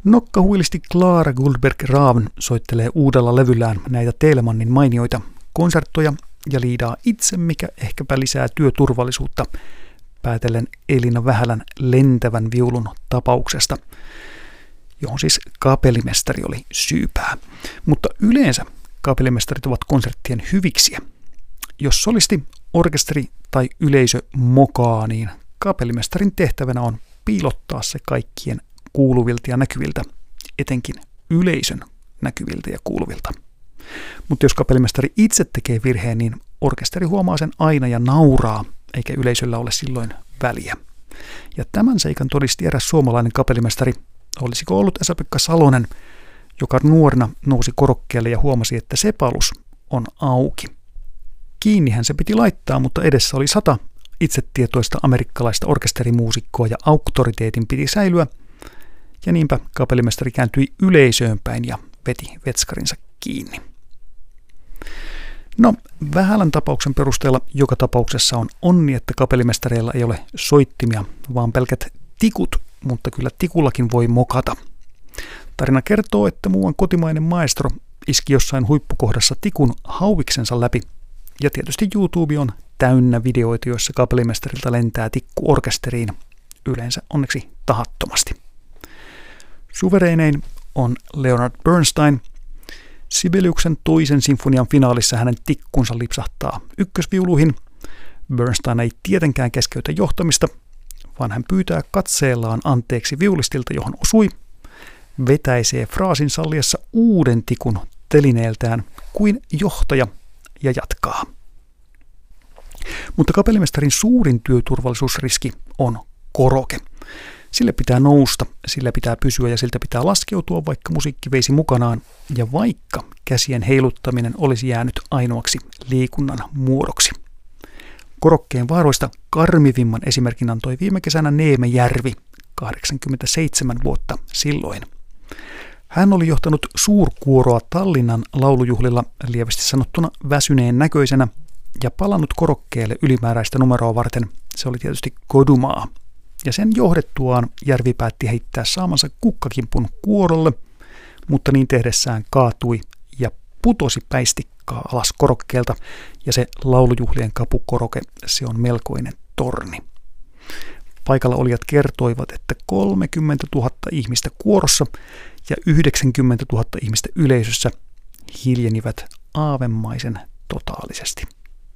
Nokkahuilisti Clara Goldberg-Raven soittelee uudella levyllään näitä Telemannin mainioita konserttoja ja liidaa itse, mikä ehkäpä lisää työturvallisuutta, päätellen Elina Vähälän lentävän viulun tapauksesta, johon siis kapellimestari oli syypää. Mutta yleensä kapellimestarit ovat konserttien hyviksiä. Jos solisti, orkesteri tai yleisö mokaa, niin kapellimestarin tehtävänä on piilottaa se kaikkien kuuluvilta ja näkyviltä, etenkin yleisön näkyviltä ja kuuluvilta. Mutta jos kapellimestari itse tekee virheen, niin orkesteri huomaa sen aina ja nauraa, eikä yleisöllä ole silloin väliä. Ja tämän seikan todisti eräs suomalainen kapellimestari, olisiko ollut Esa-Pekka Salonen, joka nuorena nousi korokkeelle ja huomasi, että sepalus on auki. Kiinnihän se piti laittaa, mutta edessä oli 100 itsetietoista amerikkalaista orkesterimuusikkoa ja auktoriteetin piti säilyä, ja niinpä kapellimestari kääntyi yleisöön päin ja veti vetskarinsa kiinni. No, Vähälän tapauksen perusteella joka tapauksessa on onni, että kapellimestareilla ei ole soittimia, vaan pelkät tikut, mutta kyllä tikullakin voi mokata. Tarina kertoo, että muuan kotimainen maestro iski jossain huippukohdassa tikun hauiksensa läpi, ja tietysti YouTube on täynnä videoita, joissa kapellimestarilta lentää tikku orkesteriin, yleensä onneksi tahattomasti. Suvereinein on Leonard Bernstein. Sibeliuksen toisen sinfonian finaalissa hänen tikkunsa lipsahtaa ykkösviuluihin. Bernstein ei tietenkään keskeytä johtamista, vaan hän pyytää katseellaan anteeksi viulistilta, johon osui, vetäisee fraasin salliessa uuden tikun telineeltään kuin johtaja ja jatkaa. Mutta kapellimestarin suurin työturvallisuusriski on koroke. Sille pitää nousta, sillä pitää pysyä ja siltä pitää laskeutua, vaikka musiikki veisi mukanaan, ja vaikka käsien heiluttaminen olisi jäänyt ainoaksi liikunnan muodoksi. Korokkeen vaaroista karmivimman esimerkin antoi viime kesänä Neeme Järvi, 87 vuotta silloin. Hän oli johtanut suurkuoroa Tallinnan laulujuhlilla lievästi sanottuna väsyneen näköisenä ja palannut korokkeelle ylimääräistä numeroa varten. Se oli tietysti Kodumaa. Ja sen johdettuaan Järvi päätti heittää saamansa kukkakimpun kuorolle, mutta niin tehdessään kaatui ja putosi päistikkaa alas korokkeelta, ja se laulujuhlien kapukoroke, se on melkoinen torni. Paikalla olijat kertoivat, että 30 000 ihmistä kuorossa ja 90 000 ihmistä yleisössä hiljenivät aavemaisen totaalisesti.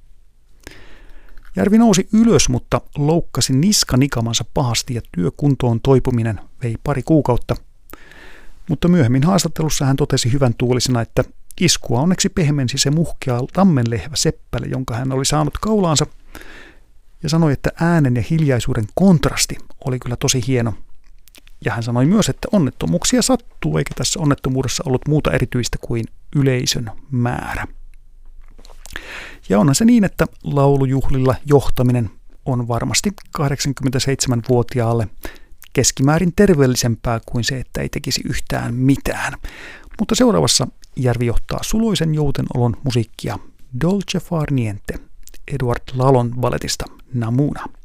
Järvi nousi ylös, mutta loukkasi niskanikamansa pahasti ja työkuntoon toipuminen vei pari kuukautta. Mutta myöhemmin haastattelussa hän totesi hyvän tuulisena, että iskua onneksi pehmensi se muhkea tammenlehvä seppälä, jonka hän oli saanut kaulaansa, ja sanoi, että äänen ja hiljaisuuden kontrasti oli kyllä tosi hieno. Ja hän sanoi myös, että onnettomuuksia sattuu, eikä tässä onnettomuudessa ollut muuta erityistä kuin yleisön määrä. Ja onhan se niin, että laulujuhlilla johtaminen on varmasti 87-vuotiaalle keskimäärin terveellisempää kuin se, että ei tekisi yhtään mitään. Mutta seuraavassa Järvi johtaa suloisen joutenolon musiikkia Dolce far niente Eduard Lalon balletista Namuna.